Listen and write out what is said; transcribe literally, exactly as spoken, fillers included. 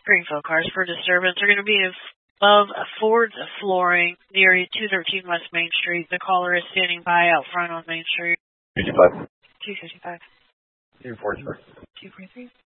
Greenfield cars for disturbance are going to be above Ford's flooring near two thirteen West Main Street. The caller is standing by out front on Main Street. two fifty-five. two fifty-five. two forty-five. two forty-three.